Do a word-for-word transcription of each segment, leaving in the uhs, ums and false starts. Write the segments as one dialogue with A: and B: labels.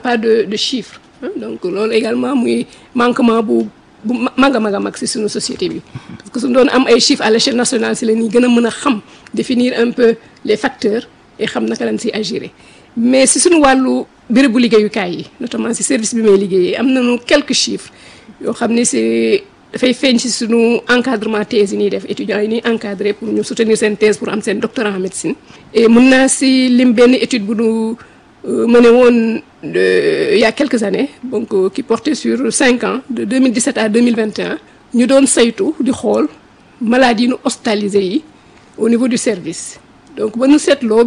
A: pas de de chiffres donc loolu également muy manquement bu bu mag a mag a mag si suñu société bi parce que suñu doon am ay chiffres à l'échelle nationale si la ñuy gën a mën a xam définir un peu les facteurs et xam naka lañ si agir mais si suñu wàllu bérébu liggéeyukaay yi notamment si service bi may liggéeyee am nañu quelques chiffres yoo xam ne c'est dafay feeñ si suñu encadrement thèse yi ñuy def étudiants yi ñuy encadré pour ñu soutenir seen thèse pour am seen doctorat en médecine et mun naa si lim benn étude bu ñu mené woon il y a quelques années donc qui portait sur cinq ans de deux mille dix-sept à deux mille vingt et un ñu doon saytu di xool maladies yi ñu hospitalisé yi au niveau du service donc ba ñu seetloo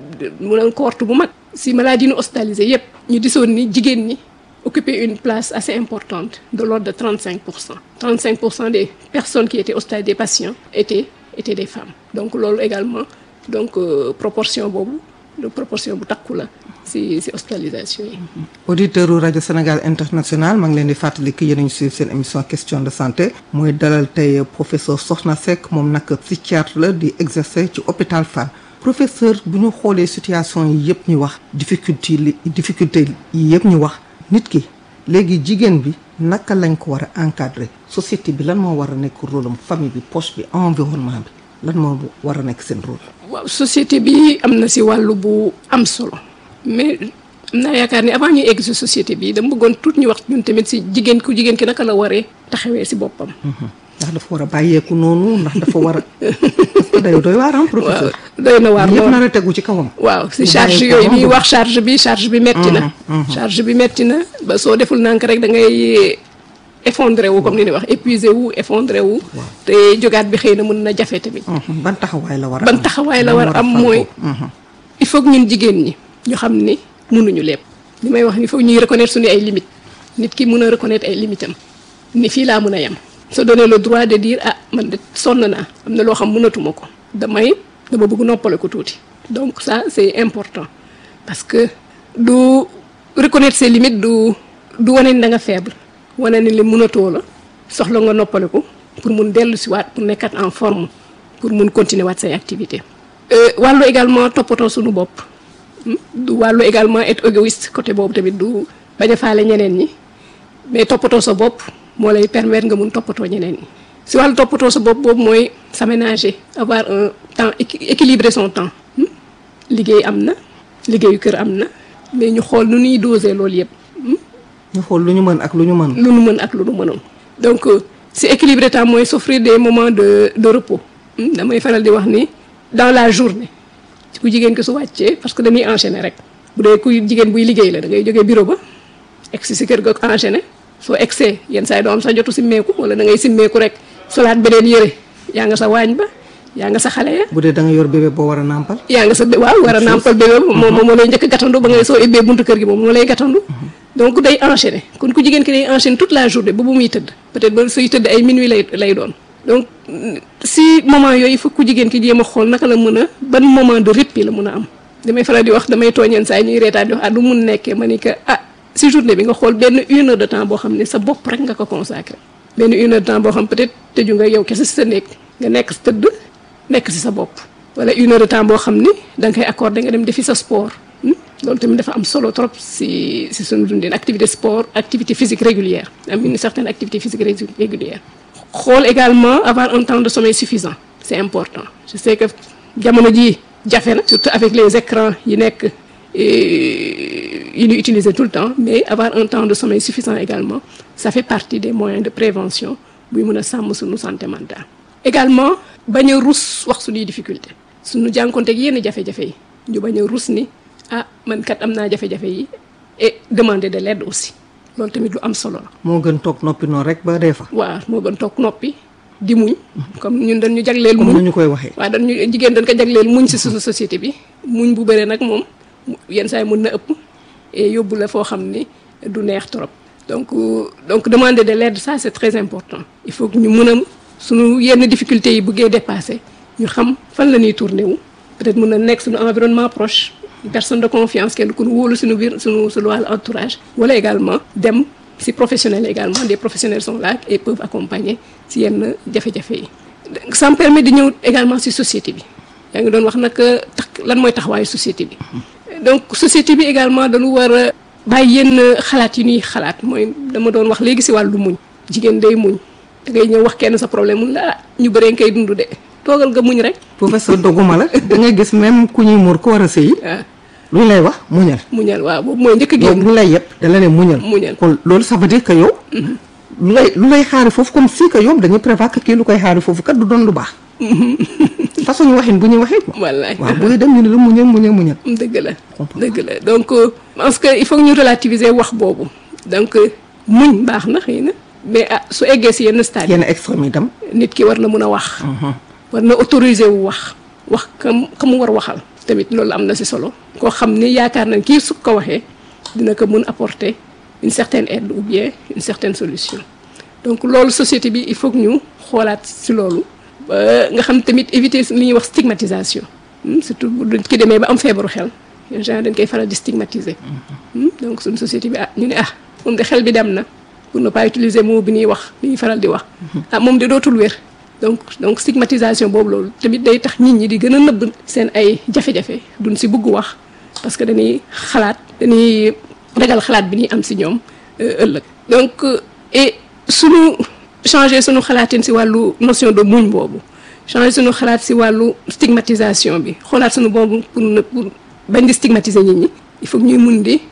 A: mu doon cohorte bu mag si maladies yi ñu hospitalisé yépp ñu gisoon ni jigéen ñi occuper une place assez importante de l'ordre de trente-cinq pour cent trente-cinq pour cent des personnes qui étaient hospitalisées des patients étaient étaient des femmes donc loolu également donc euh, proportion boobu de proportion bu takku la si si hospitalisation yi.
B: auditeur u rajo Sénégal international maa ngi leen di fàttali que yéen a ngi suivre seen émission question de santé mooy dalal tey professeur Sokhna Seck moom nag psychiatre la di exercer ci hôpital Fann. professeur bu ñu xoolee situation yi yëpp ñu wax difficulté li difficulté yi yëpp ñu wax nit ki léegi jigéen bi naka lañ ko war a encadrer société bi lan moo war a nekk rôle am famille bi poche bi environnement bi lan moo war a nekk seen rôle.
A: waaw société bi am na si wàllu bu am solo mais am naa yaakaar ni avant ñuy egg si société bi dama bëggoon tout ñu wax ñun tamit si jigéen ku jigéen ki naka la waree taxawee si boppam.
B: ndax dafa war a bàyyeeku noonu ndax dafa war a parce que day doy waar am professeur.
A: doy na waar
B: yëpp nar a tegu ci kawam.
A: waaw si charge yooyu ñuy wax charge bi charge bi metti na. charge bi metti na ba soo deful nank rek da ngay effondré wu comme ni ñuy wax épuisé wu effondré wu. te jógaat bi xëy na mën na jafe tamit.
B: ban taxawaay la war a am
A: ban taxawaay la war a am mooy. il faut que ñun jigéen ñi ñu xam ni mënuñu lépp. li may wax ni il faut ñuy reconnaître suñu ay limites nit ki mën a reconnaître ay limites am ni fii laa mën a yem. se donner le droit de dire ah man de sonn naa am na loo xam mënatuma ko damay dama bëgg noppale ko tuuti donc ça c'est important parce que du reconnaître ses limites du du wane ni da nga faible wane ni li mënatoo la soxla nga noppale ko pour mun dellu si waat pour nekkat en forme pour mun continuer waat say activité wàllu également toppatoo suñu bopp du wàllu également être égoïste côté boobu tamit du bañ a faale ñeneen ñi mais toppatoo sa bopp moo lay permettre nga mun toppatoo ñeneen ñi si wàllu toppatoo sa bopp boobu mooy s'aménager avoir un temps équilibrer son temps liggéey am na liggéeyu kër am na mais ñu xool nu ñuy doser loolu yëpp.
B: ñu xool lu ñu mën ak lu ñu mën.
A: lu ñu mën ak lu ñu mënoon donc si équilibrer temps mooy s'offrir des moments de de repos damay faral di wax ni dans la journée ku jigéen ki su wàccee parce que dañuy enchaîner rek bu dee kuy jigéen buy liggéey la da ngay jógee bureau ba egg si si kër ga enchaîner. soo egsee yenn saa yi doo am sax jotu simmeeku wala da ngay simmeeku rek solaat beneen yëre yaa nga sa waañ ba yaa nga sa xale ya.
B: bu dee da nga yor bébé boo war a nàmpal.
A: yaa nga sa waaw war a nàmpal bébé moom moom moo lay njëkk a gàttandu ba ngay soo ubbee buntu kër gi moom moo lay gàttandu. donc day enchaîner kon ku jigéen ki day enchaîner toute la journée ba bu muy tëdd peut-être ba suy tëdd ay minuit lay lay doon. donc si moment yooyu il faut ku jigéen ki jéem a xool naka la mën a ban moment de répit la mën a am damay faral di wax damay tooñeen saa yi ñuy reetaan di wax ah du mun nekkee ma ni que ah. si journée bi nga xool benn une heure de temps boo xam ne sa bopp rek nga ko consacré benn une heure de temps boo xam peut-être tëju nga yow kese si sa néeg nga nekk si tëdd nekk si sa bopp wala une heure de temps boo xam ni da nga koy accordé nga dem defi sa sport loolu tamit dafa am solo trop si si suñu dundin activité sport activité physique régulière am une certaine activité physique régulière xool également avoir un temps de sommeil suffisant c'est important je sais que jamono ji jafe na surtout avec les écrans yi nekk yi ñuy utiliser tout le temps mais avoir un temps de sommeil suffisant également ça fait partie des moyens de prévention buy mën a sàmm suñu santé mentale également bañ a rus wax suñuy difficulté suñu jànkonteeg yenn jafe-jafe yi ñu bañ a rus ni ah man kat am naa jafe-jafe yi et demander de l'aide aussi loolu tamit lu am solo la.
B: moo gën toog noppi noonu rek ba dee fa.
A: waaw moo gën toog noppi di muñ comme ñun dañ ñu jagleel muñ
B: comme ñu koy waxee.
A: waaw dañ ñu jigéen dañ ko jagleel muñ si suñu société bi muñ bu bëree nag moom yenn saa yi mën na ëpp et yóbbu la foo xam ni du neex trop donc donc demander de l'aide ça c'est très important il faut que ñu mën a suñu yenn difficultés yi bëggee dépasser ñu xam fan la ñuy tourner wu peut-être mën na nekk suñu environnement proche une personne de confiance kenn ku ñu wóolu suñu biir suñu suñu wàllu entourage wala également dem si professionnels également des professionnels sont là et peuvent accompagner si yenn jafe-jafe yi ça me permet di ñëw également si société bi yaa ngi doon wax nag tax lan mooy taxawaayu société bi donc société bi également dañu war a bàyyi yenn xalaat yi ñuy xalaat mooy dama doon wax léegi si wàllu muñ jigéen day muñ da ngay ñëw wax kenn sa problème mun la ah ñu bëree nga koy dund de toogal nga muñ rek.
B: professeur doguma la da ngay gis même ku ñuy muur ko war a sëyi.
A: waaw
B: lu ñu lay wax muñal.
A: muñal waaw boobu mooy njëkk a
B: yow
A: génn.
B: bu ñu lay yëpp da la ne muñal.
A: muñal
B: kon loolu ça veut dire que yow. lu lay lu lay xaari foofu comme si que yow dañuy prévoir que kii lu koy xaari foofu kat du doon lu baax. façon ñu waxin bu ñuy waxee quoi.
A: wallaay
B: waaw booy dem ñu ne la muñal muñal muñal.
A: dëgg la dëgg la donc euh, parce que il faut que ñu relativiser wax boobu donc euh, muñ baax na xëy na mais ah su eggee si yenn stade
B: yenn extrême yi dem.
A: nit ki war na mun a wax. war na autoriser wu wax wax kam ka mu war waxal. tamit loolu am na si solo koo xam ni yaakaar nañ kii su ko waxee dina ko mun apporter une certaine aide ou bien une certaine solution donc loolu société bi il faut que ñu xoolaat si loolu. ba nga xam tamit éviter li ñuy wax stigmatisation surtout bu nit ki demee ba am feebaru xel en général dañ koy faral di stigmatiser. donc suñu société bi ah ñu ne ah moom de xel bi dem na pour ne pas utiliser mot bi ñuy wax li ñuy faral di wax. ah moom de dootul wér. donc donc stigmatisation boobu loolu tamit day tax nit ñi di gën a nëbb seen ay jafe-jafe duñ si bëgg wax parce que dañuy xalaat dañuy ragal xalaat bi ñuy am si ñoom ëllëg. donc et suñu changer suñu xalaatin si wàllu notion de muñ boobu changer suñu xalaat si wàllu stigmatisation bi xoolaat suñu boobu pour pour bañ di stigmatiser nit ñi il faut ñuy mun di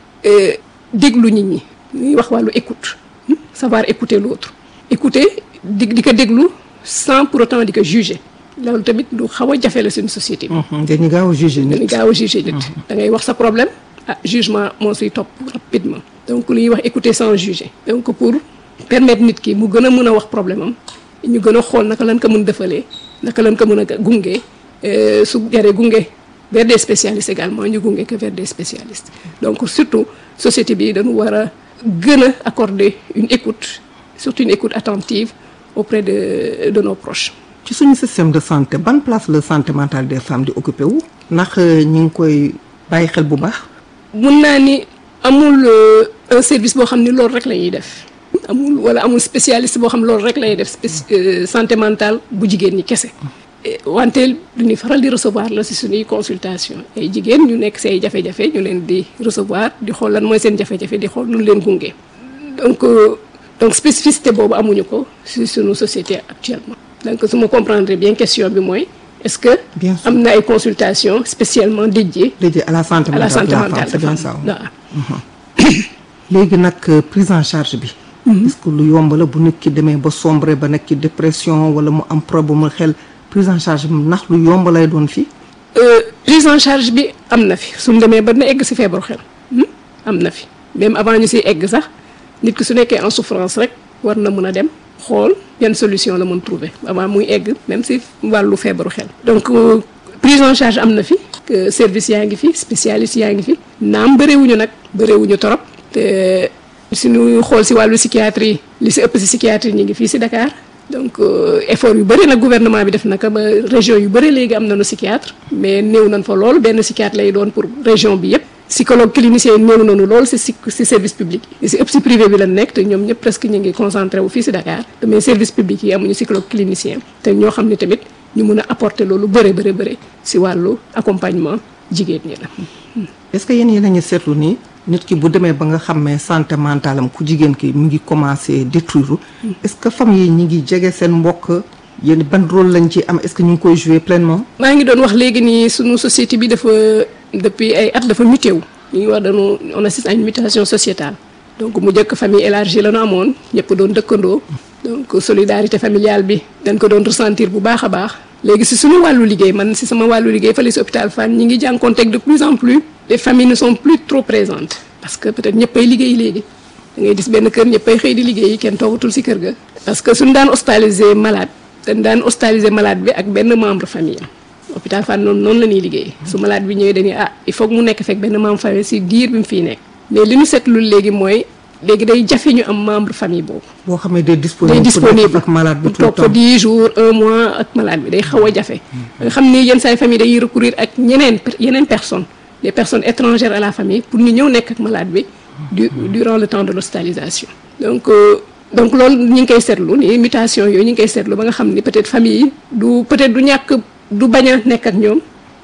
A: déglu nit ñi ñuy wax wàllu écoute savoir écouter l'autre écouter di di ko déglu sans pour autant di ko juger loolu tamit lu xaw a jafe la suñu société bi.
B: dañuy gaaw a juger nit.
A: dañuy gaaw a juger nit. da ngay wax sa problème ah jugement moo siy topp rapidement. donc lu ñuy wax écouter sans juger. donc pour permettre nit ki mu gën a mën a wax problème am ñu gën a xool naka lañ ko mën defalee naka lañ ko mën a gunge su jaree gunge vers des spécialistes également ñu gunge que vers des spécialistes. donc surtout société bi dañu war a gën a accorder une écoute surtout une écoute attentive auprès de de nos proches.
B: ci suñu système de santé ban place la santé mentale des femmes di occupé wu ndax ñi ngi koy bàyyi xel bu baax.
A: mun naa ni amul un service boo xam ni loolu rek la ñuy def amul wala amul spécialiste boo xam loolu rek lay def santé mentale bu jigéen ñi kese. wante du ñuy faral di recevoir la si suñuy consultation ay jigéen ñu nekk say jafe-jafe ñu leen di recevoir di xool lan mooy seen jafe-jafe di xool nu leen gunge donc donc spécificité boobu amuñu ko si suñu société actuellement. donc su ma comprendre bien question bi mooy est-ce que am na ay consultations spécialement dédiées
B: dédiées à la santé mentale
A: à la santé mentale
B: c'est bien ça
A: waaw.
B: léegi nag prise en charge bi. est-ce que lu yomb la bu nit ki demee ba sombre ba nekk ci dépression wala mu am problème xel prise en charge bi ndax lu yomb lay doon fii.
A: prise en charge bi am na fi suñu demee ba na egg si feebaru xel am na fi même avant ñu siy egg sax nit ki su nekkee en souffrance rek war na mën a dem xool yan solution la mën trouver avant muy egg même si wàllu feebaru xel. donc prise en charge am na fi service yaa ngi fi spécialiste yaa ngi fi naam bëreewuñu nag bëreewuñu torop te suñu xool si wàllu psychiatrie li si ëpp si psychiatrie ñu ngi fii si Dakar. donc effort yu bëri nag gouvernement bi def naka ba région yu bëri léegi am nañu psychiatre mais néew nañ fa lool benn psychiatre lay doon pour région bi yëpp psychologue clinicien néew nañu lool si si si service public yi si ëpp si privé bi la nekk te ñoom ñëpp presque ñu ngi concentré wu fii si Dakar mais service public yi amuñu psychologue clinicien te ñoo xam ne tamit ñu mun a apporter loolu bëri bëri bëri si wàllu accompagnement jigéen ñi la.
B: est-ce que yéen yéen a ngi seetlu nii nit ki bu demee ba nga xam ne santé mentale am ku jigéen ki mu ngi commencé détruire est-ce que famille yi ñi ngi jege seen mbokk yéen ban rôle lañ ci am est-ce que ñu ngi koy jouer pleinement.
A: maa ngi doon wax léegi nii sunu société bi dafa depuis ay at dafa muté wu ñu ngi wax dañu on assiste à une mutation sociétale donc mu njëkk famille élargie la ñu amoon ñëpp doon dëkkandoo donc solidarité familiale bi dañ ko doon ressentir bu baax a baax. léegi si suñu wàllu liggéey man si sama wàllu liggéey fële si hôpital Fann ñi ngi jànkoonteeg de plus en plus les familles ne sont plus trop présentes parce que peut-être ñëppay liggéey léegi da ngay gis benn kër ñëppay xëy di liggéey kenn toogatul si kër ga. parce que suñu daan hospitaliser malade dañ daan hospitaliser malade bi ak benn membre famille am hôpital Fann noonu noonu la ñuy liggéey su malade bi ñëwee dañuy ah il faut que mu nekk fekk benn membre famille si diir bi mu fiy nekk mais li ñu seetlu léegi mooy. léegi day jafe ñu am membre famille boobu.
B: boo xam ne day disponible
A: day disponible
B: ak malade bi tout
A: toog fa dix jours un mois ak malade bi day xaw a jafe. nga xam ni yenn saa famille day recourir ak ñeneen yeneen personnes les personnes étrangères à la famille pour ñu ñëw nekk ak malade bi. du durant le temps de l'hospitalisation. donc donc loolu ñu ngi koy seetlu ni mutation yooyu ñu ngi koy seetlu ba nga xam ni peut-être famille yi du peut-être du ñàkk du bañ a nekk ak ñoom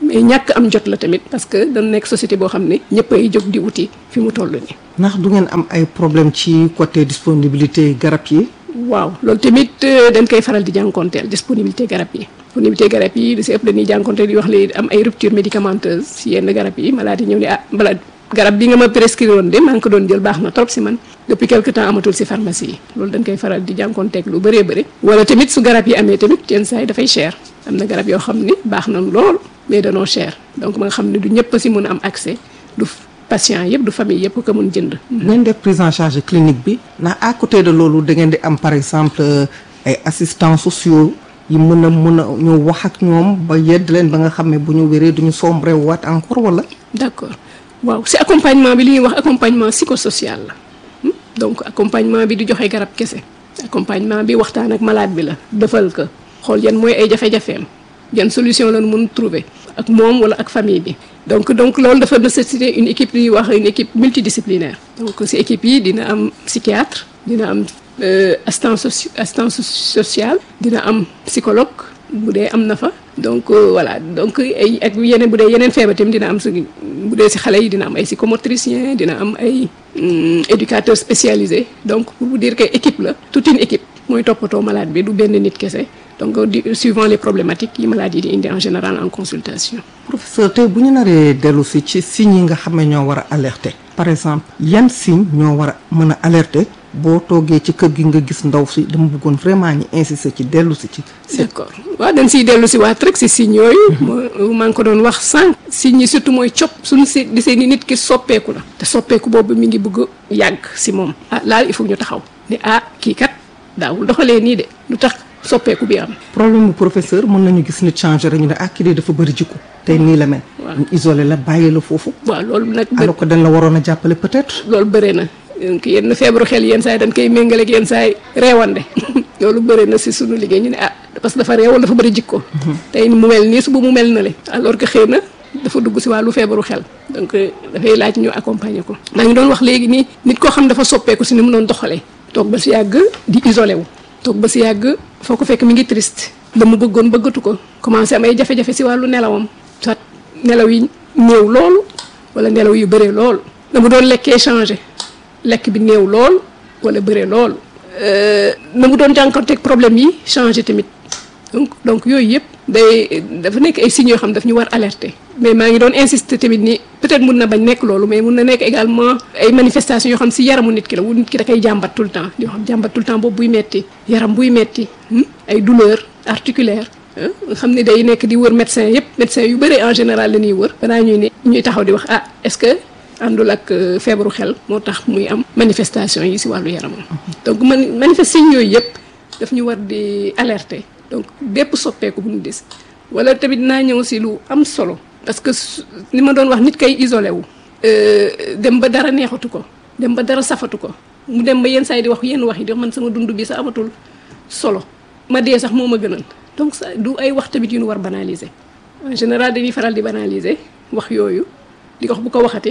A: mais ñàkk am jot la tamit parce que dañu nekk société boo xam ne ñëpp ay jóg di wuti fi mu toll nii.
B: ndax du ngeen am ay problème ci côté disponibilité garab yi.
A: waaw loolu tamit dañ koy faral di jànkonteel disponibilité garab yi disponibilité garab yi di si ëpp dañuy jànkonteel di wax léegi am ay rupture médicamenteuse si yenn garab yi malade yi ñëw ne ah bala garab bi nga ma prescrire woon de maa ngi ko doon jël baax na trop si man depuis quelque temps amatul si pharmacie yi loolu dañ koy faral di jànkonteeg lu bëree bëri wala tamit su garab yi amee tamit yenn saa yi dafay cher am na garab yoo xam ni baax na lool mais danoo cher donc ma nga xam ne du ñëpp si mun a am accès du patient yëpp du famille yëpp ko mën jënd.
B: ngeen def prise en charge clinique bi ndax à côté de loolu da ngeen di am par exemple ay assistants sociaux yi mën a mën a ñu wax ak ñoom ba yedd leen ba nga xam ne bu ñu wéree duñu sombre waat encore wala.
A: d'accord waaw si accompagnement bi li ñuy wax accompagnement psychosocial la donc accompagnement bi di joxe garab kese accompagnement bi waxtaan ak malade bi la defal ko xool yan mooy ay jafe-jafeem yan solution la ñu mën trouver ak moom wala ak famille bi. donc donc loolu dafa nécessiter une équipe li ñuy wax une équipe multidisciplinaire donc si équipe yi dina am psychiatre dina am assistant soci assistant social dina am psychologue bu dee am na fa donc voilà donc ay ak yeneen bu dee yeneen feebar tamit dina am si bu dee si xale yi dina am ay psychomotricien dina am ay éducateur spécialisé donc pour vous dire que équipe la toute une équipe mooy toppatoo malade bi du benn nit kese donc di suivant les problématiques yi malade yi di indi en général en consultation.
B: professeur tey bu ñu naree dellu si ci signes yi nga xam ne ñoo war a alerter par exemple yan signes ñoo war a mën a alerter boo toogee ci kër gi nga gis ndaw si dama bëggoon vraiment ñu insister ci dellu si ci.
A: d'accord waaw dañ siy dellu si waat rek si signes yooyu. maa ngi ko doon wax sànq. signes yi surtout mooy cop suñu si gisee ni nit ki soppeeku la. te soppeeku boobu mi ngi bëgg a yàgg si moom. ah laal il faut ñu taxaw ne ah kii kat daawul doxalee nii de lu tax soppeeku bi am.
B: problème bu professeur mën nañu gis nit changer rek ñu ne ah kii de dafa bëri jikko tey nii la mel.
A: waaw
B: ñu isolé la bàyyi la foofu.
A: waaw loolu nag.
B: alors que dañ la waroon a jàppale peut-être.
A: loolu bëri na donc yenn feebaru xel yenn saa yi dañ koy méngale ak yenn saa yi reewande loolu bëri na si sunu liggéey ñu ne ah parce que dafa reewal dafa bëri jikko. tey mu mel nii suba mu mel na le alors que xëy na dafa dugg si wàllu feebaru xel donc dafay laaj ñu accompagner ko. maa ngi doon wax léegi nii nit koo xam dafa soppeeku si ni mu doon doxalee toog ba si yàgg di isolé wu toog ba si yàgg foo ko fekk mi ngi triste la mu bëggoon bëggatu ko commencé am ay jafe-jafe si wàllu nelawam soit nelaw yi néew loolu wala nelaw yu bëree loolu la mu doon lekkee changé lekk bi néew lool wala bëree lool na mu doon jànkuwanteeg problème yi changé tamit donc donc yooyu yëpp day dafa nekk ay signes yoo xam daf ñu war alerter mais maa ngi doon insister tamit ni peut-être mun na bañ nekk loolu mais mun na nekk également ay manifestations yoo xam si yaramu nit ki la wu nit ki da koy jàmbat tout le temps yoo xam jàmbat tout le temps boobu buy metti yaram buy metti ay douleur articulaire nga xam ne day nekk di wër médecin yëpp médecin yu bëri en général la ñuy wër banaa ñuy ne ñuy taxaw di wax ah est-ce que àndul ak feebaru xel moo tax muy am manifestation yi si wàllu yaramam donc man manifestation yooyu yëpp daf ñu war di alerter donc bépp soppeeku bu ñu gis wala tamit naa ñëw si lu am solo parce que li ma doon wax nit kay isolé wu dem ba dara neexatu ko dem ba dara safatu ko mu dem ba yenn saa yi di wax yenn wax yi di wax man sama dund bi sax amatul solo ma dee sax moo ma gënal donc ça du ay wax tamit yu ñu war banaliser en général dañuy faral di banaliser wax yooyu di wax bu ko waxatee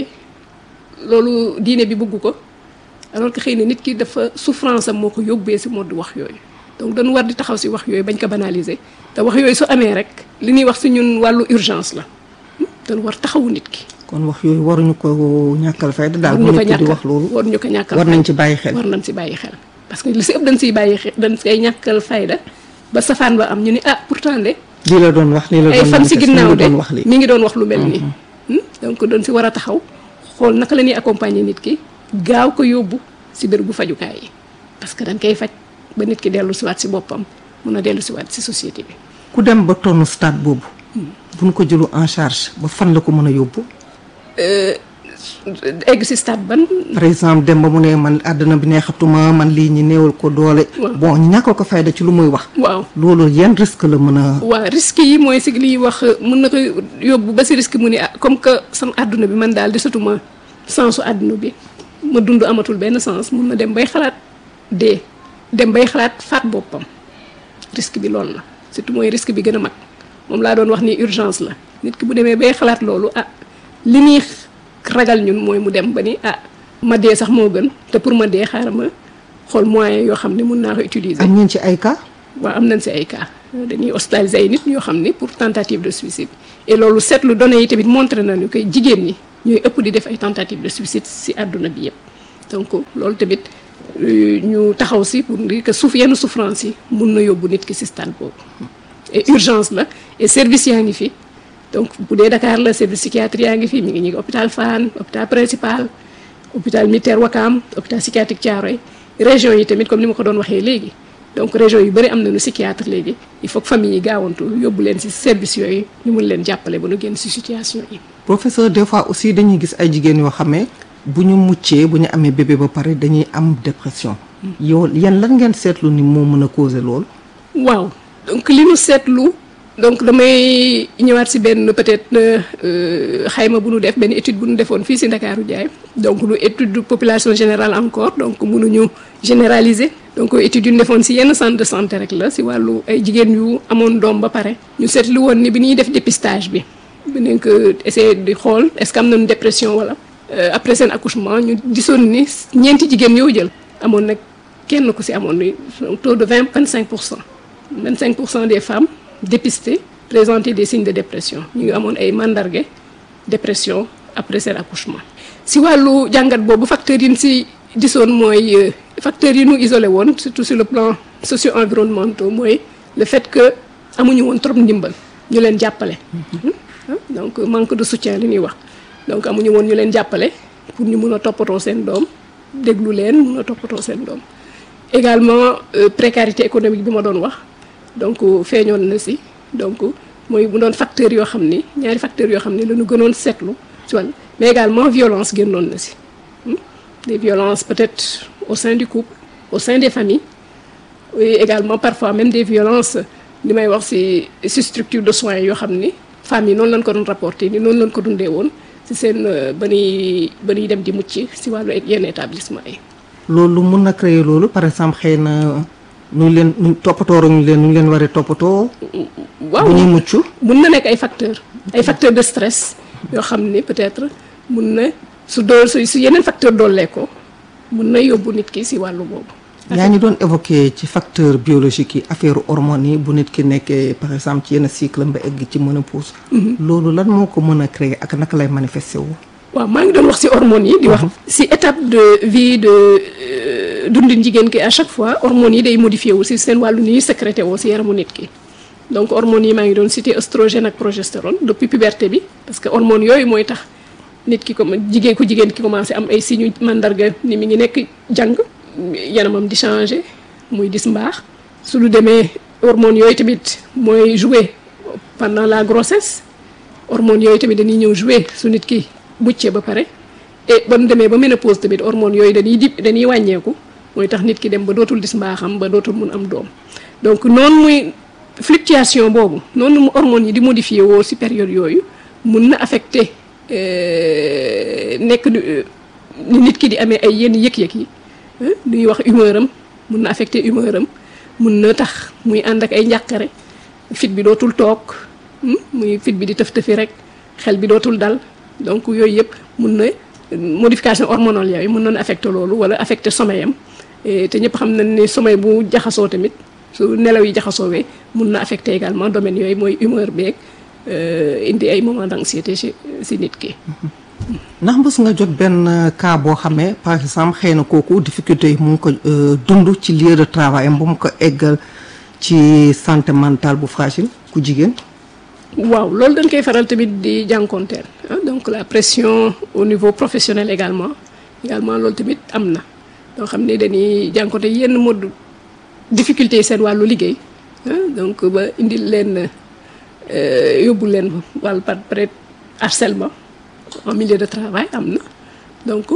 A: loolu diine bi bëgg ko alors que xëy na nit ki dafa souffrance am moo ko yóbbee si mode wax yooyu donc dañu war di taxaw si wax yooyu bañ ko banaliser te wax yooyu su amee rek li ñuy wax si ñun wàllu urgence la dañu war taxawu nit ki.
B: kon wax yooyu waruñu ko ñàkkal fayda daal.
A: waruñu ko
B: nit ki di wax loolu
A: waruñu ko ñàkkal
B: war nañ ci bàyyi xel.
A: war nañ si bàyyi xel parce que li si ëpp dañ siy bàyyi xel dañ siy ñàkkal fayda ba safaan ba am ñu ni ah pourtant de.
B: lii la doon wax lii la doon
A: ay fan si ginnaaw de
B: wax lii
A: mi ngi doon wax lu mel nii. donc dañ si war a taxaw xool naka la ñuy accompagner nit ki gaaw ko yóbbu si bérébu fajukaay yi parce que dañ koy faj ba nit ki dellu si waat si boppam mun a dellu si waat si société bi.
B: ku dem ba tonn stade boobu. bu ñu ko jëlu en charge ba fan la ko mën a yóbbu.
A: egg si stade ban.
B: par exemple dem ba mu ne man àdduna bi neexatuma man lii ñi néewal ko doole. bon ñu ñàkkal ko fayda ci lu muy wax.
A: waaw
B: loolu yan risque la mën a.
A: waaw risque yi mooy si li ñuy wax mën na ko yóbbu ba si risque mu ni ah comme que sama àdduna bi man daal desatuma sensu àdduna bi ma dund amatul benn sens mun na dem bay xalaat dee dem bay xalaat faat boppam risque bi loolu la surtout mooy risque bi gën a mag moom laa doon wax ni urgence la nit ki bu demee bay xalaat loolu ah li ñuy ragal ñun mooy mu dem ba ni ah ma dee sax moo gën te pour ma dee xaaral ma xool moyen yoo xam ne mun naa ko utiliser.
B: am ngeen ci ay cas.
A: waaw am nañ si ay cas dañuy hospitaliser ay nit ñoo xam ne pour tentative de suicide et loolu seetlu données yi tamit montré nañu que jigéen ñi ñooy ëpp di def ay tentative de suicide ci àdduna bi yëpp donc loolu tamit ñu taxaw ci pour dire que suuf yenn souffrance yi mun na yóbbu nit ki ci stade boobu et urgence la et service yaa ngi fi donc bu dee Dakar la service psychiatrie yaa ngi fi mi ngi ñu ngi hôpital Fann hôpital principal hôpital militaire Ouakam hôpital psychiatrique Thiaroye région yi tamit comme ni ma ko doon waxee léegi donc région yu bëri am nañu psychiatre léegi il faut que famille yi gaawantu yóbbu leen ci service yooyu ñu mun leen jàppale ba nu génn ci situation yi.
B: professeur des fois aussi dañuy gis ay jigéen yoo xam ne bu ñu muccee bu ñu amee bébé ba pare dañuy am dépression. yow yan lan ngeen seetlu ni moo mën a causer loolu.
A: waaw donc li ñu seetlu donc damay ñëwaat ci benn peut-être xayma bu ñu def benn étude bu ñu defoon fii ci Ndakaaru Njaay donc lu étude de population générale encore donc mënuñu généraliser. donc étude yu ñu defoon ci yenn centre de santé rek la ci wàllu ay jigéen yu amoon doom ba pare ñu seetlu woon ni bi ñuy def dépistage bi bi nañ ko essayer di xool est-ce que am nañu dépression wala après seen accouchement ñu gisoon ni ñeenti jigéen yoo jël amoon nag kenn ku ci amoon ni taux de vingt vingt cinq pour cent vingt cinq pour cent des femmes dépistées présentaient des signes de dépression ñu ngi amoon ay mandarga dépression après seen accouchement ci wàllu jàngat boobu facteurs yi ñu ci gisoon mooy facteurs yi ñu isolé woon surtout sur le plan socio-environnemental mooy le fait que amuñu woon trop ndimbal ñu leen jàppale donc manque de soutien li ñuy wax donc amuñu woon ñu leen jàppale pour ñu mun a toppatoo seen doom déglu leen mun a toppatoo seen doom également précarité économique bi ma doon wax donc feeñoon na ci donc mooy mu doon facteurs yoo xam ni ñaari facteurs yoo xam ni la ñu gënoon seetlu ci wàll mais également violence génnoon na ci des violences peut-être au sein du couple au sein des familles et également parfois même des violences li may wax ci ci structure de soins yoo xam ni femmes yi noonu lañ ko doon rapporter ni noonu lañ ko dundee woon ci seen ba ñuy ba ñuy dem di mucc ci wàllu yenn établissement yi.
B: loolu mun na créer loolu par exemple xëy na nu leen nu toppatoo ñu leen nu leen waree toppatoo.
A: waaw
B: bu ñuy mucc.
A: mun na nekk ay facteurs ay facteurs de stress yoo xam ni peut-être mun na su dool su su yeneen facteur doolee ko mun na yóbbu nit ki ci wàllu boobu.
B: yaa ngi doon évoquer ci facteur biologique yi affaire hormones yi bu nit ki nekkee par exemple ci yenn cycle ba egg ci ménopause. loolu lan moo ko mën a créer ak naka lay manifester wu.
A: waaw maa ngi doon wax ci hormones yi. di wax ci étape de vie de dundin jigéen ki à chaque fois hormones yi day modifié wu ci seen wàllu ni ñuy sécrété woo ci yaramu nit ki. donc hormones yi maa ngi doon cité oestrogène ak progestérone depuis puberté bi parce que hormones yooyu mooy tax nit ki comme jigéen ku jigéen ki commencé am ay signes mandarga ni mi ngi nekk jàng. yaramam di changer muy dis mbaax su lu demee hormones yooyu tamit mooy jouer pendant la grossesse hormones yooyu tamit dañuy ñëw jouer su nit ki muccee ba pare et ba mu demee ba ménopause tamit hormones yooyu dañuy dip dañuy wàññeeku mooy tax nit ki dem ba dootul dis mbaaxam ba dootul mun am doom donc noonu muy fluctuation boobu noonu mu hormones yi di modifier woo ci période yooyu mun na affecter nekk ni nit ki di amee ay yenn yëg-yëg yi lu ñuy wax humeur am mun na affecter humeur am mun na tax muy ànd ak ay njàqare fit bi dootul toog muy fit bi di tëf tëfi rek xel bi dootul dal donc yooyu yëpp mun na modification hormonale yooyu mun na affecter loolu wala affecter sommeil am te ñëpp xam nañ ne sommeil bu jaxasoo tamit su nelaw yi jaxasoowee mun na affecter également domaine yooyu mooy humeur beeg indi ay moments d'anxiété ci ci nit ki.
B: ndax mës nga jot benn cas boo xamee par exemple xëy na kooku difficulté yi mu ngi ko dund ci lieu de travail am bu mu ko eggal ci santé mentale bu fragile ku jigéen.
A: waaw loolu dañ koy faral tamit di jànkonteel donc la pression au niveau professionnel également également loolu tamit am na loo xam ne dañuy jànkonte yenn mode difficulté yi seen wàllu liggéey donc ba indil leen yóbbu leen wàllu par peut-être harcèlement en milieu de travail am na donc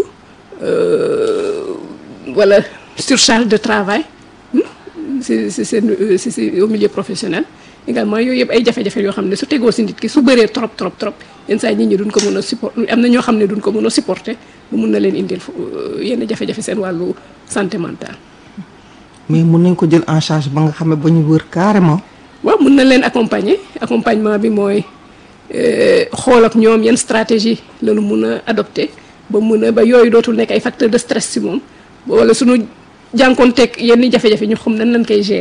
A: wala euh, surcharge de travail c'est c'est c'est c'est au milieu professionnel également yooyu yëpp ay jafe-jafe yoo xam ne su tegoo si nit ki su bëree trop trop trop yenn saa yi nit ñi duñ ko mën a supporter am na ñoo xam ne duñ ko mën a supporter bu mun na leen indil yenn jafe-jafe seen wàllu santé mentale.
B: mais mun nañ ko jël en charge ba nga xam ne ba ñu wër carrément.
A: waaw mun na leen accompagner accompagnement bi mooy. xool ak ñoom yenn stratégie la ñu mun a adopter ba mun a ba yooyu dootul nekk ay facteur de stress ci moom wala suñu jànkoonteeg yenn jafe-jafe ñu xam nan lañ koy gérer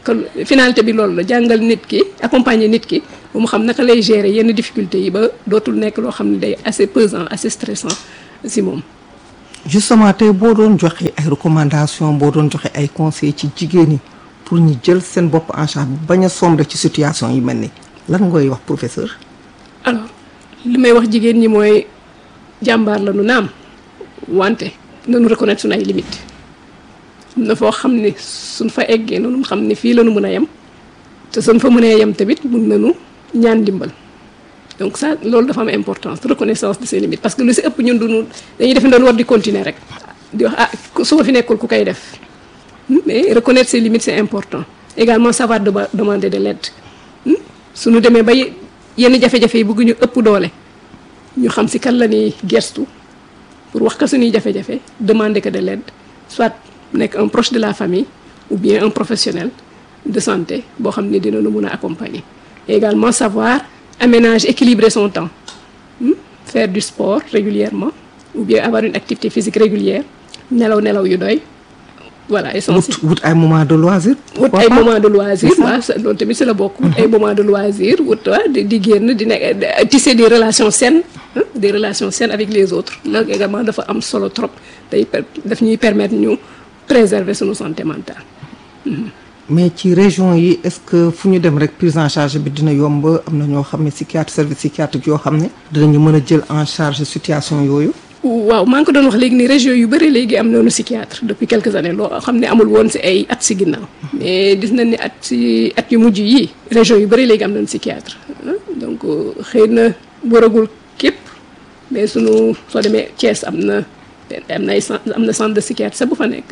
A: que finalité bi loolu la jàngal nit ki accompagner nit ki ba mu xam naka lay gérer yenn difficultés yi ba dootul nekk loo xam ne day assez pesant assez stressant si moom.
B: justement tey boo doon joxe ay recommandations boo doon joxe ay conseils ci jigéen ñi pour ñu jël seen bopp en charge bañ a sombre ci situation yi mel ni lan ngay wax professeur.
A: alors li may wax jigéen ñi mooy jàmbaar la nu naam wante nañu reconnaître suñu ay limites am na foo xam ne suñ fa eggee noonu xam ne fii la ñu mën a yem te suñ fa mënee yem tamit mun nañu ñaan dimbal. donc ça loolu dafa am importance reconnaissance de ses limites parce que lu si ëpp ñun duñu dañuy def doon war di continuer rek di wax ah su ma fi nekkul ku koy def mais reconnaître ses limites c'est important également savoir de demander de l'aide suñu demee ba yenn jafe-jafe yi bëgg ñu ëpp doole ñu xam si kan la ñuy gestu pour wax ka suñuy jafe-jafe demander que de l'aide soit nekk un proche de la famille ou bien un professionnel de santé boo xam ne dina nu mun a accompagner également savoir aménager, équilibrer son temps, hmm? faire du sport régulièrement ou bien avoir une activité physique régulière, nelaw nelaw yu doy, voilà essentiel.
B: wut wut ay moment de loisir.
A: wut ay moment de loisir waaw loolu tamit si la bokk. wut ay moment de loisir wut waa di di génn di nekk tisser des relations saines hein? des relations saines avec les autres loolu également dafa am solo trop day daf ñuy permettre ñu préserver sunu santé mentale. Hmm.
B: mais ci région yi est-ce que fu ñu dem rek prise en charge bi dina yomb am na ñoo xam ne psychiatre service psychiatrique yoo xam ne dinañu mën a jël en charge situation yooyu.
A: waaw maa ngi ko doon wax léegi ni région yu bëri léegi am nañu psychiatre depuis quelques années loo xam ne amul woon si ay at si ginnaaw mais gis nañ ni at si at yu mujj yi région yu bëri léegi am nañu psychiatre donc xëy na waragul képp mais sunu soo demee Thiès am na am na ay am na centre de psychiatre sax bu fa nekk.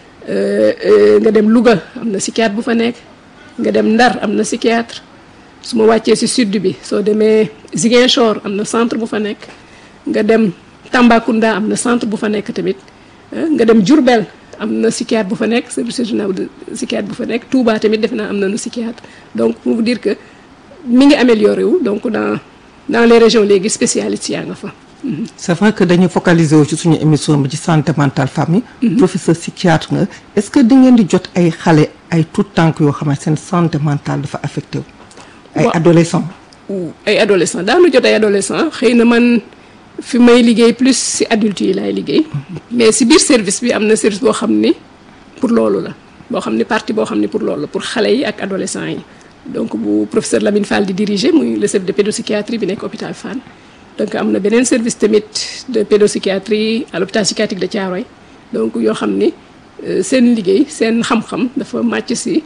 A: nga dem Louga am na psychiatre bu fa nekk nga dem Ndar am na psychiatre su ma wàccee ci sud bi soo demee Ziguinchor am na centre bu fa nekk nga dem Tambacounda am na centre bu fa nekk tamit nga dem Diourbel am na psychiatre bu fa nekk service régional de psychiatre bu fa nekk Touba tamit defe naa am nañu psychiatre donc pour vous dire que mi ngi amélioré wu donc dans dans les régions léegi spécialistes yaa nga fa.
B: c'est vrai que dañuy focaliser wu ci suñu émission bi ci santé mentale famille. professeur psychiatre nga est-ce que da ngeen di jot ay xale ay tout tànk yoo xam ne seen santé mentale dafa affecté wu. ay adolescents.
A: ay adolescents daanu jot ay adolescents xëy na man fi may liggéey plus ci adultes yi laay liggéey. mais ci biir service bi am na service boo xam ni pour loolu la boo xam ni partie boo xam ni pour loolu la pour xale yi ak adolescents yi donc bu professeur Lamine Fall di diriger muy le service de pédopsychiatrie bi nekk hôpital Fann. donc am na beneen service tamit de pédopsychiatrie à l'hôpital psychiatrique de Thiaroye donc yoo xam ni seen liggéey seen xam-xam dafa màcc ci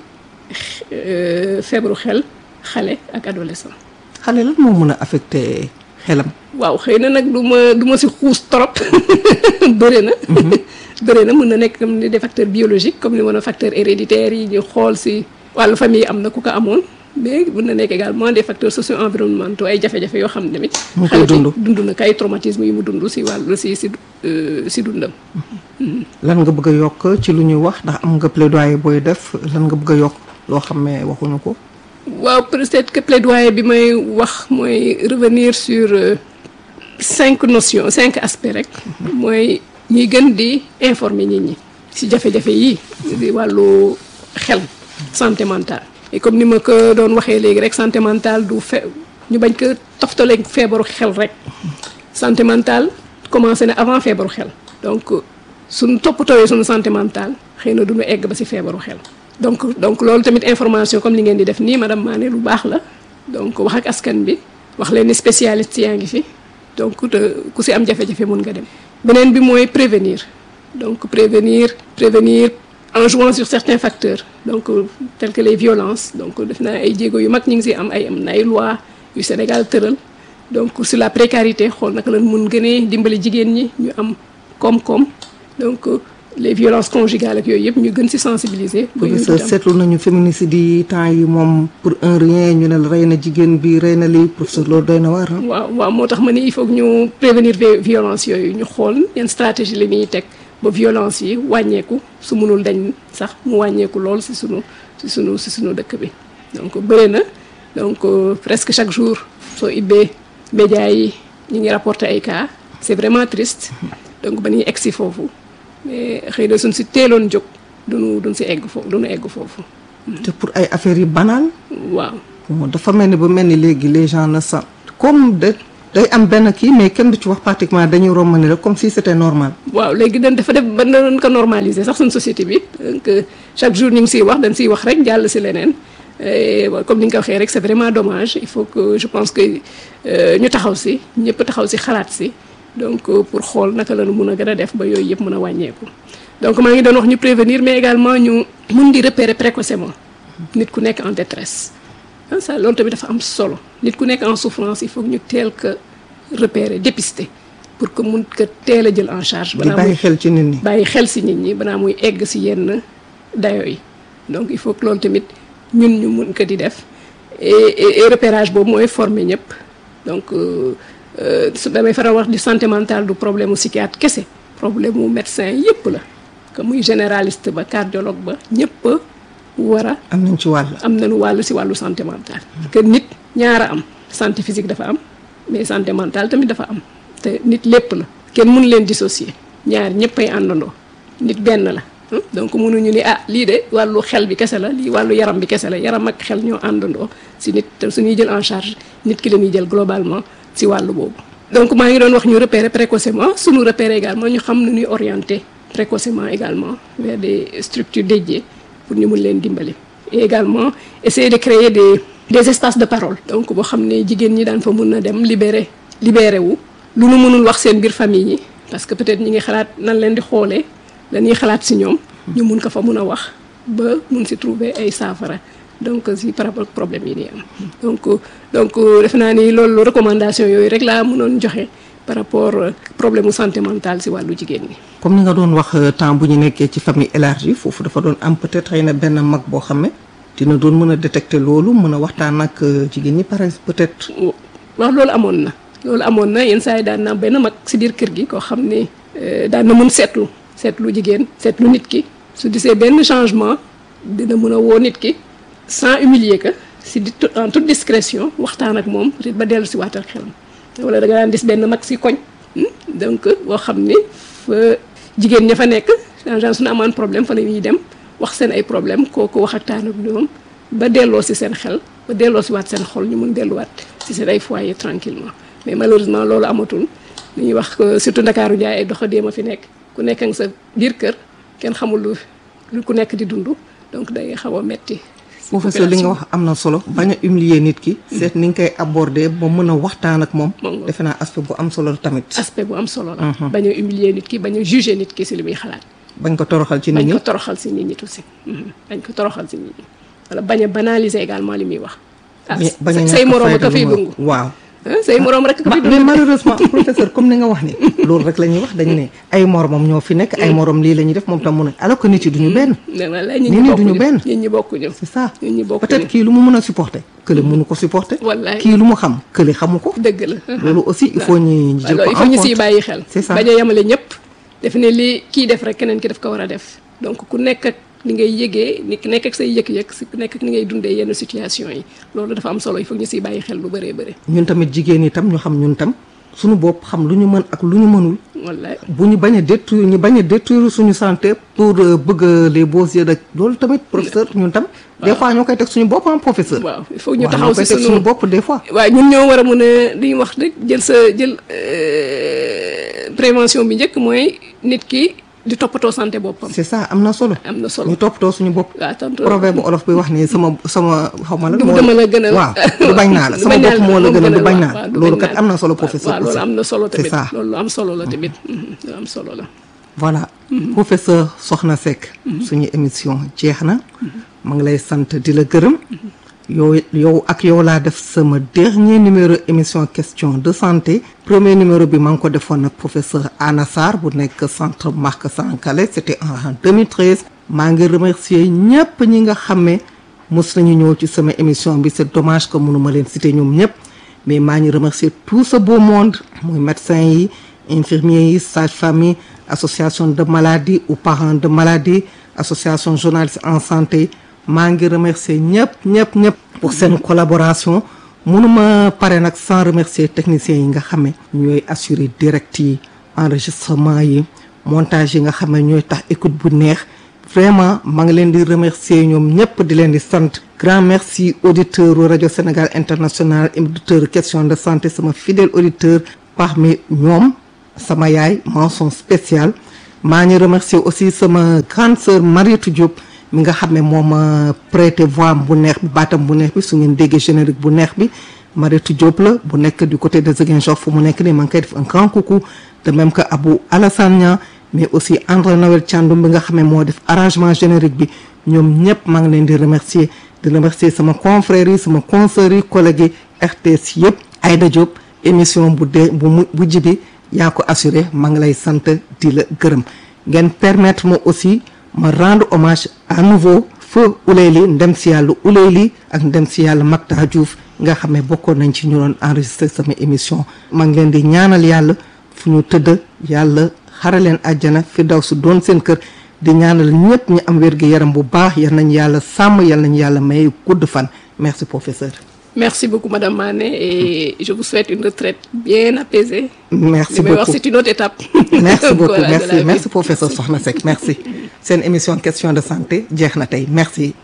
A: feebaru xel xale ak adolescent.
B: xale lan moo mën a affecté xelam.
A: waaw xëy na nag du ma du ma ci xuus trop bëri na. bëri na mën na nekk comme ni des facteurs biologiques comme ni mën a facteurs héréditaires yi ñu xool ci wàllu famille am na ku ko amoon. mais mën na nekk également des facteurs socio-environnementaux ay jafe-jafe yoo xam ne tamit.
B: mu koy dund
A: dund na kay traumatisme yi mu dund ci wàllu ci ci ci dundam.
B: lan nga bëgg a yokk ci lu ñuy wax ndax am nga plaidoyer booy def lan nga bëgg a yokk loo xam ne waxuñu ko.
A: waaw peut-être que plaidoyer bi may wax mooy revenir sur cinq notions cinq aspects rek. mooy ñuy gën di informer nit ñi ci jafe-jafe yi di wàllu xel santé mentale. et comme ni ma ko doon waxee léegi rek santé mentale du fe ñu bañ ko toftaleeg feebaru xel rek santé mentale commencé na avant feebaru xel donc suñu toppatooyee suñu santé mentale xëy na duñu egg ba ci feebaru xel donc donc loolu tamit information comme li ngeen di def nii madame Mané lu baax la donc wax ak askan bi wax leen ni spécialiste yaa ngi fi donc te ku ci am jafe-jafe mun nga dem beneen bi mooy prévenir donc prévenir prévenir en jouant sur certains facteurs donc tels que les violences donc def naa ay jéego yu mag ñu ngi ci am ay am na ay loi yu Sénégal tëral donc sur la précarité xool naka lañ mun gënee dimbali jigéen ñi ñu am koom-koom donc les violences conjugales ak yooyu yëpp ñu gën ci sensibiliser.
B: professeur seetlu nañu féminicide yi temps yi moom pour un rien ñu ne la rey na jigéen bi rey na lii professeur loolu doy na waar.
A: waaw waaw moo tax ma ne il faut que ñu prévenir violence yooyu ñu xool yan stratégie la ñuy teg. ba violence yi wàññeeku su mënul dañ sax mu wàññeeku lool ci sunu ci sunu ci sunu dëkk bi donc bëri na donc presque chaque jour soo ibbee médias yi ñu ngi rapporter ay cas c'est vraiment triste donc ba ñuy egg ci foofu mais xëy na suñ ci teeloon jóg duñu duñ ci egg foofu duñu egg foofu.
B: te pour ay affaires yu banal.
A: waaw
B: dafa mel ni ba mel ni léegi les gens ne sont comme de day am benn kii mais kenn du ci wax pratiquement dañuy romb ni rek comme si c'était normal.
A: waaw léegi dañ dafa def ba nañ ko normaliser sax suñu société bi donc chaque jour ñu ngi siy wax dañ siy wax rek jàll si leneen comme ni nga ko waxee rek c'est vraiment dommage il faut que je pense que ñu taxaw si ñëpp taxaw si xalaat si donc pour xool naka la ñu mun a gën a def ba yooyu yëpp mën a wàññeeku. donc maa ngi doon wax ñu prévenir mais également ñu mun di repérer précocement nit ku nekk en détresse ah ça loolu tamit dafa am solo nit ku nekk en souffrance il faut que ñu teel ko repérer dépister pour que mun ko teel a jël en charge.
B: di bàyyi xel ci nit ñi
A: bàyyi xel si nit ñi balaa muy egg si yenn dayo yi donc il faut que loolu tamit ñun ñu mun ko di def et et repérage boobu mooy former ñëpp donc su damay faral wax di santé mentale du problème mu psychiatre kese problème mu médecin yëpp la. que muy généraliste ba cardiologue ba ñëpp war a.
B: am nañ ci wàll.
A: am nañu wàll si wàllu santé mentale. que nit ñaara am santé physique dafa am mais santé mentale tamit dafa am te nit lépp la kenn mënu leen dissocier ñaar ñëppay àndandoo nit benn la. donc mënuñu ni ah lii de wàllu xel bi kese la lii wàllu yaram bi kese la yaram ak xel ñoo àndandoo si nit te suñuy jël en charge nit ki la ñuy jël globalement si wàllu boobu. donc maa ngi doon wax ñu repérer précocement suñu repérer également ñu xam nu ñuy orienter. précocement également vers des structures dédiées pour ñu mun leen dimbali et également essayer de créer des des espaces de parole donc boo xam ne jigéen ñi daan fa mun na dem libérer libéré wu lu nu mënul wax seen biir famille yi parce que peut-être ñi ngi xalaat nan leen di xoolee dañuy xalaat si ñoom ñu mun ko fa mun a wax ba mun si trouver ay saafara donc si par rapport ak problème yi di am donc donc defe naa ni loolu recommandation yooyu rek laa mënoon joxe par rapport problème mu santé mentale si wàllu jigéen ñi.
B: comme ni nga doon wax temps bu ñu nekkee ci famille élargie foofu dafa doon am peut-être xëy na benn mag boo xam ne dina doon mën a détecter loolu mën a waxtaan ak jigéen ñi pare peut-être.
A: waaw loolu amoon na loolu amoon na yenn saa yi daan na benn mag si biir kër gi koo xam ne daan na mën seetlu seetlu jigéen seetlu nit ki su gisee benn changement dina mën a woo nit ki sans humilier que si di en toute discrétion waxtaan ak moom peut-être ba dellu si waatal xelam. wala da nga daan gis benn mag si koñ donc boo xam ni fa jigéen ña fa nekk en général suñu amaan problème fa la ñuy dem wax seen ay problème kooku wax ak taan ak ñoom ba delloo si seen xel ba delloo si waat seen xol ñu mun delluwaat si seen ay foyer tranquillement mais malheureusement loolu amatul li ñuy wax surtout Ndakaaru Njaay ay doxadéem a fi nekk ku nekk nga sa biir kër kenn xamul lu lu ku nekk di dund donc day xaw a metti
B: professeur li nga wax am na solo bañ a humilier nit ki seet ni nga koy aborder ba mën a waxtaan ak moom defe naa aspect bu am solo tamit
A: aspect bu am solo la bañ a humilier nit ki bañ a juger nit ki si li muy xalaat
B: bañ ko toroxal ci nit ñi
A: bañ ko toroxal si nit ñi aussi bañ ko toroxal si nit ñi wala bañ a banaliser également li muy wax ah say moroom ak a fiy dungu
B: waaw
A: say moroom rek
B: mais malheureusement professeur comme ni nga wax ni loolu rek la ñuy wax dañu ne ay moromam ñoo fi nekk ay morom lii la ñuy def moom tam mu ne alors que nit yi duñu benn nit ñi duñu benn
A: nit ñi bokkuñu
B: c'est ça
A: nit ñi bokkuñu
B: peut-être kii lu mu mën a supporter kële mënu ko supporter
A: wallaay
B: kii lu mu xam kële xamu ko
A: dëgg la
B: loolu aussi il faut ñu jël ko
A: il faut ñu siy bàyyi xel
B: c'est ça
A: bañ a yemale ñëpp def ne li kii def rek keneen ki daf ko war a def donc ku nekk ak ni ngay yëgee ni nekk ak say yëg-yëg si ku nekk ak ni ngay dundee yenn situation yi loolu dafa am solo il faut ñu siy bàyyi xel lu bëree bëri
B: ñun tamit jigéen ñi tam ñu xam ñun tam suñu bopp xam lu ñu mën ak lu ñu mënul
A: wallaay
B: bu ñu bañ a détruire ñu bañ a détruire suñu santé pour bëgg les beaux yeux de loolu tamit professeur ñun tam des fois ñoo koy teg suñu bopp am professeur
A: waaw il faut ñu taxaw si
B: suñu bopp des fois
A: waaw ñun ñoo war a mën a li ñu wax rek jël sa jël prévention bi njëkk mooy nit ki di toppatoo santé boppam.
B: c'est ça am na solo.
A: am na solo
B: ñu toppatoo suñu bopp.
A: waaw tontu
B: proverbe olof bi wax ni sama sama xaw ma la.
A: du dama la gën a
B: waaw du bañ naa la sama bopp moo la gën a du bañ naa la loolu kat am na solo professeur.
A: waaw loolu am na solo tamit
B: c'est ça
A: loolu am solo la tamit lu am solo la.
B: voilà professeur Sokhna Seck. suñu émission jeex na. ma ngi lay sant di la gërëm. yow yow ak yow laa def sama dernier numéro émission question de santé premier numéro bi maa ngi ko defoon ak professeur Anna Sarr bu nekk centre Marc Sankalé c'était en deux mille treize maa ngi remercier ñëpp ñi nga xam ne mos nañu ñëw ci sama émission bi c'est dommage que mënuma leen citer ñoom ñëpp mais maa ngi remercier tout ce beau monde muy médecins yi infirmiers yi sages-femmes yi association de maladies ou parents de maladies association journalistes en santé maa ngi remercier ñëpp ñëpp ñëpp pour seen collaboration mënuma pare nag sans remercier techniciens yi nga xam ne ñooy assurer direct yi enregistrement yi montage yi nga xam ne ñooy tax écoute bu neex vraiment maa ngi leen di remercier ñoom ñëpp di leen di sant grand merci auditeur rajo Sénégal International auditeur question de santé sama fidèle auditeur parmi ñoom sama yaay mention spéciale maa ngi remercier aussi sama grande sœur Mariétou Diop mi nga xam ne moom ma prêté voix bu neex bi baatam bu neex bi su ngeen déggee générique bu neex bi Mariétou Diop la bu nekk du côté de Ziguinchor fu mu nekk nii maa ngi koy def un grand coucou de même que Abou Alassane Niang mais aussi André Noël Thiandoum bi nga xam ne moo def arrangement générique bi ñoom ñëpp maa ngi leen di remercier di remercier sama confrères yi sama consoeurs yi collègues yi R T S yëpp Aïda Diop émission bu dee bu mu bu jibi yaa ko assuré maa ngi lay sant di la gërëm ngeen permettre ma aussi ma rendre hommage à nouveau feu Ouleyli ndem si yàlla Ouleyli ak ndem si yàlla Makta Diouf nga xam ne bokkoon nañ ci ñu doon enregistré sama émission maa ngi leen di ñaanal yàlla fu ñu tëdd yàlla xare leen àjjana fi daw su doon seen kër di ñaanal ñëpp ñu am wér gi yaram bu baax yal nañ yàlla sàmm yal nañ yàlla may gudd fan merci professeur.
A: Merci beaucoup Madame Mané et je vous souhaite une retraite bien apaisée.
B: Merci beaucoup
A: C'est une autre étape.
B: Merci beaucoup voilà, merci merci professeur Sokhna Seck merci. seen émission question de santé jeex na tey merci.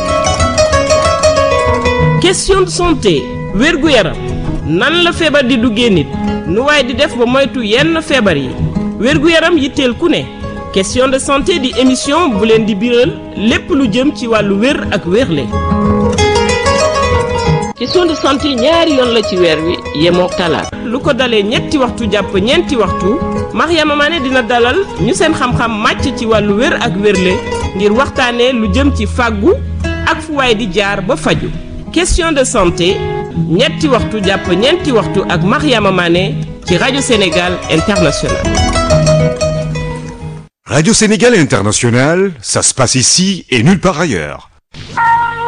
C: question de santé wérgu yaram nan la feebar di duggee nit nu waaye di def ba moytu yenn feebar yi wérgu yaram yitteel ku ne question de santé di émission bu leen di biral lépp lu jëm ci wàllu wér ak wérle. question de santé ñaari yoon la ci weer wi yemook talaata lu ko dalee ñetti waxtu jàpp ñeenti waxtu Mariama Mané dina dalal ñu seen xam-xam màcc ci wàllu wér ak wérle ngir waxtaanee lu jëm ci fàggu ak fu waay di jaar ba faju question de santé ñetti waxtu jàpp ñeenti waxtu ak Mariama Mané ci rajo Sénégal International.
D: Radio Sénégal International, ça se passe ici et nulle part ailleurs.